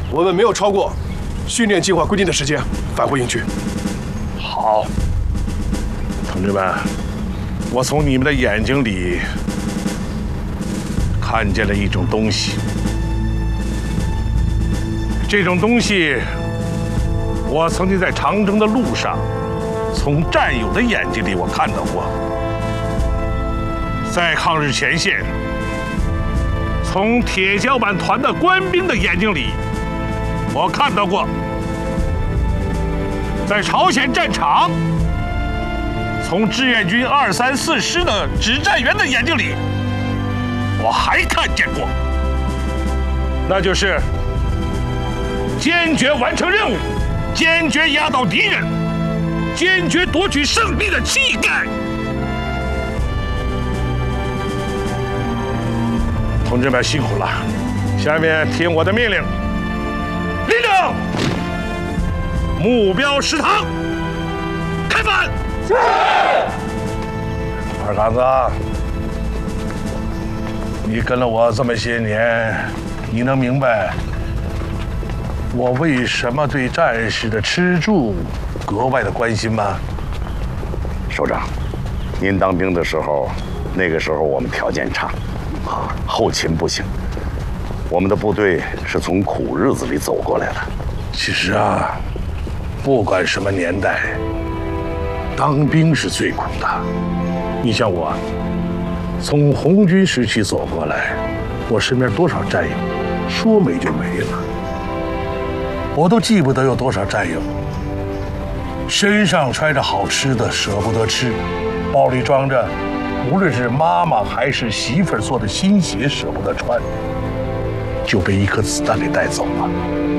我们没有超过训练计划规定的时间返回营区。 好，同志们，我从你们的眼睛里看见了一种东西。这种东西，我曾经在长征的路上，从战友的眼睛里我看到过。在抗日前线，从铁脚板团的官兵的眼睛里，我看到过；在朝鲜战场，从志愿军234师的指战员的眼睛里，我还看见过。那就是坚决完成任务，坚决压倒敌人，坚决夺取胜利的气概。同志们辛苦了，下面听我的命令，立正，目标食堂，开饭。是。二杆子，你跟了我这么些年，你能明白我为什么对战士的吃住格外的关心吗？ 首长，您当兵的时候，那个时候我们条件差，后勤不行，我们的部队是从苦日子里走过来的。 其实啊，不管什么年代，当兵是最苦的。你像我，从红军时期走过来，我身边多少战友，说没就没了。我都记不得有多少战友身上揣着好吃的舍不得吃，包里装着无论是妈妈还是媳妇儿做的新鞋舍不得穿，就被一颗子弹给带走了。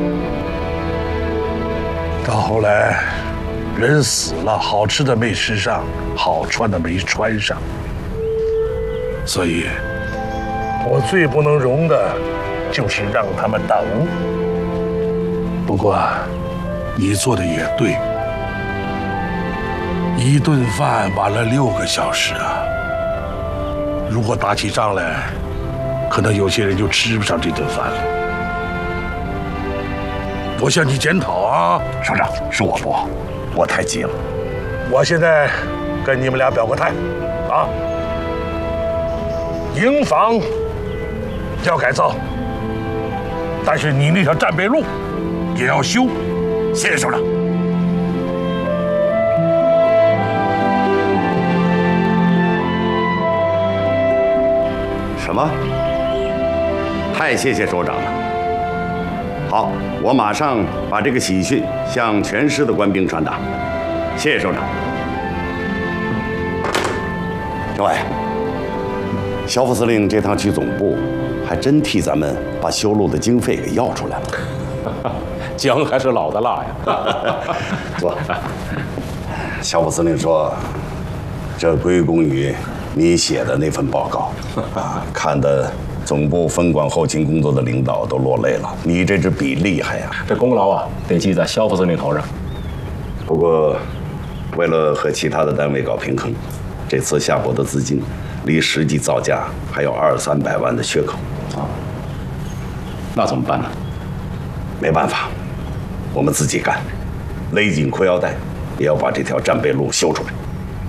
到后来人死了，好吃的没吃上，好穿的没穿上，所以我最不能容的就是让他们等。不过你做的也对，一顿饭晚了6个小时啊，如果打起仗来，可能有些人就吃不上这顿饭了。我向你检讨啊， 首长，是我不好，我太急了。 我现在跟你们俩表个态啊，营房要改造，但是你那条战备路也要修。 谢谢首长。什么？太谢谢首长了。好，我马上把这个喜讯向全师的官兵传达。谢谢首长。政委，肖副司令这趟去总部，还真替咱们把修路的经费给要出来了。 姜还是老的辣呀。 坐。肖副司令说，这归功于你写的那份报告啊，看得总部分管后勤工作的领导都落泪了。你这支笔厉害呀！ 这功劳啊，得记在肖副司令头上。 不过，为了和其他的单位搞平衡，这次下拨的资金离实际造价还有200-300万的缺口啊。 那怎么办呢？ 没办法，我们自己干，勒紧裤腰带，也要把这条战备路修出来。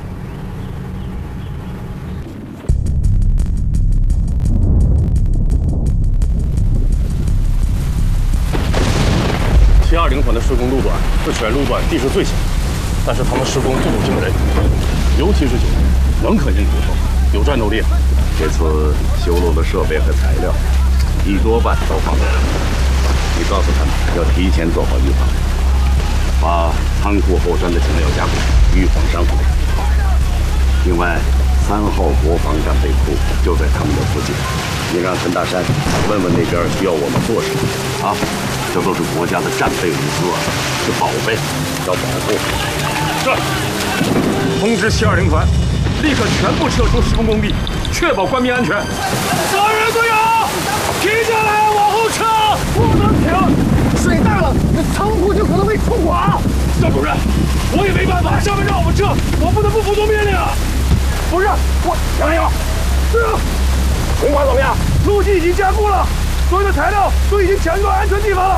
720团的施工路段是全路段地势最小，但是他们施工速度惊人，尤其是9连，能啃硬骨头，有战斗力。 这次修路的设备和材料1多半都放在这儿，你告诉他们要提前做好预防，把仓库后山的墙要加固，预防伤亡。另外，3号国防战备库就在他们的附近，你让陈大山问问那边需要我们做什么啊？这都是国家的战备物资啊，是宝贝，要保护。 是。通知720团，立刻全部撤出施工工地，确保官民安全。所有人都有，停下来，往后撤，不能停。 水大了，这仓库就可能被冲垮。 张主任，我也没办法，上面让我们撤，我不得不服从命令啊。 不是，我加油！ 是啊。 通话怎么样？ 路基已经加固了，所有的材料都已经抢运到安全地方了。